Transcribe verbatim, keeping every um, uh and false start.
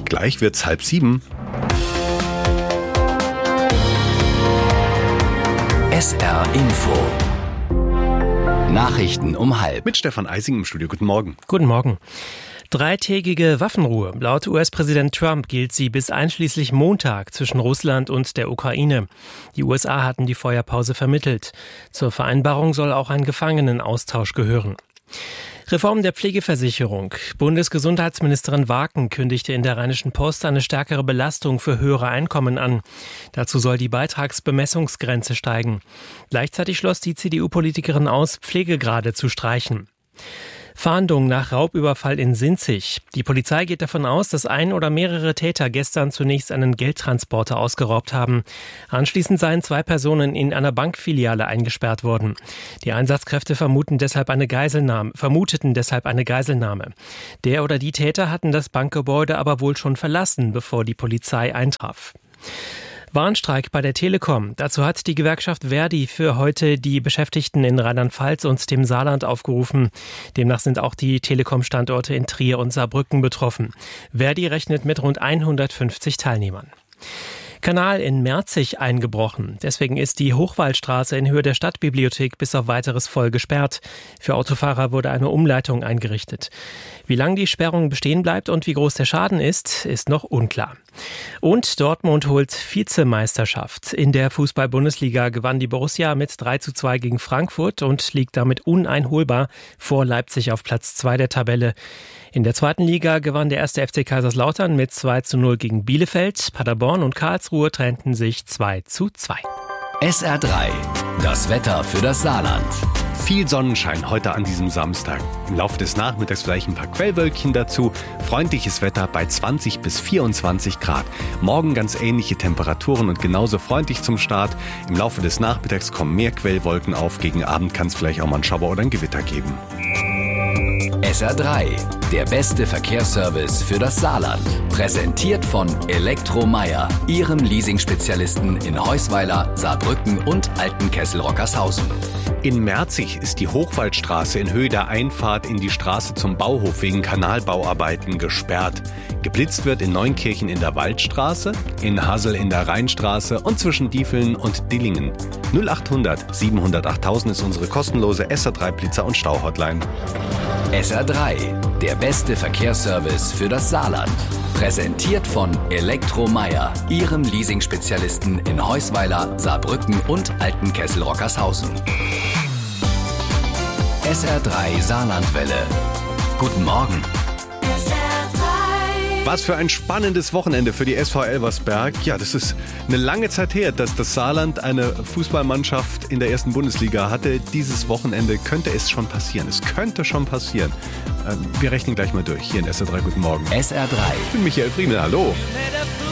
Gleich wird's halb sieben. S R Info. Nachrichten um halb. Mit Stefan Eising im Studio. Guten Morgen. Guten Morgen. Dreitägige Waffenruhe. Laut U S-Präsident Trump gilt sie bis einschließlich Montag zwischen Russland und der Ukraine. Die U S A hatten die Feuerpause vermittelt. Zur Vereinbarung soll auch ein Gefangenenaustausch gehören. Reform der Pflegeversicherung. Bundesgesundheitsministerin Waken kündigte in der Rheinischen Post eine stärkere Belastung für höhere Einkommen an. Dazu soll die Beitragsbemessungsgrenze steigen. Gleichzeitig schloss die C D U-Politikerin aus, Pflegegrade zu streichen. Fahndung nach Raubüberfall in Sinzig. Die Polizei geht davon aus, dass ein oder mehrere Täter gestern zunächst einen Geldtransporter ausgeraubt haben. Anschließend seien zwei Personen in einer Bankfiliale eingesperrt worden. Die Einsatzkräfte vermuten deshalb eine Geiselnahme, vermuteten deshalb eine Geiselnahme. Der oder die Täter hatten das Bankgebäude aber wohl schon verlassen, bevor die Polizei eintraf. Warnstreik bei der Telekom. Dazu hat die Gewerkschaft Verdi für heute die Beschäftigten in Rheinland-Pfalz und dem Saarland aufgerufen. Demnach sind auch die Telekom-Standorte in Trier und Saarbrücken betroffen. Verdi rechnet mit rund hundertfünfzig Teilnehmern. Kanal in Merzig eingebrochen. Deswegen ist die Hochwaldstraße in Höhe der Stadtbibliothek bis auf weiteres voll gesperrt. Für Autofahrer wurde eine Umleitung eingerichtet. Wie lange die Sperrung bestehen bleibt und wie groß der Schaden ist, ist noch unklar. Und Dortmund holt Vizemeisterschaft. In der Fußball-Bundesliga gewann die Borussia mit drei zu zwei gegen Frankfurt und liegt damit uneinholbar vor Leipzig auf Platz zwei der Tabelle. In der zweiten Liga gewann der erste F C Kaiserslautern mit zwei zu null gegen Bielefeld. Paderborn und Karlsruhe trennten sich zwei zu zwei. S R drei. Das Wetter für das Saarland. Viel Sonnenschein heute an diesem Samstag. Im Laufe des Nachmittags vielleicht ein paar Quellwölkchen dazu. Freundliches Wetter bei zwanzig bis vierundzwanzig Grad. Morgen ganz ähnliche Temperaturen und genauso freundlich zum Start. Im Laufe des Nachmittags kommen mehr Quellwolken auf. Gegen Abend kann es vielleicht auch mal einen Schauer oder ein Gewitter geben. S R drei, der beste Verkehrsservice für das Saarland. Präsentiert von Elektromeier, Ihrem Leasingspezialisten in Heusweiler, Saarbrücken und Altenkessel-Rockershausen. In Merzig ist die Hochwaldstraße in Höhe der Einfahrt in die Straße zum Bauhof wegen Kanalbauarbeiten gesperrt. Geblitzt wird in Neunkirchen in der Waldstraße, in Hassel in der Rheinstraße und zwischen Diefeln und Dillingen. null achthundert siebenhundert achttausend ist unsere kostenlose S R drei Blitzer- und Stau-Hotline. S R drei, der beste Verkehrsservice für das Saarland. Präsentiert von Elektromeier, Ihrem Leasingspezialisten in Heusweiler, Saarbrücken und Altenkessel-Rockershausen. S R drei Saarlandwelle. Guten Morgen. Was für ein spannendes Wochenende für die S V Elversberg. Ja, das ist eine lange Zeit her, dass das Saarland eine Fußballmannschaft in der ersten Bundesliga hatte. Dieses Wochenende könnte es schon passieren. Es könnte schon passieren. Wir rechnen gleich mal durch. Hier in S R drei, guten Morgen. S R drei. Ich bin Michael Friemel, hallo.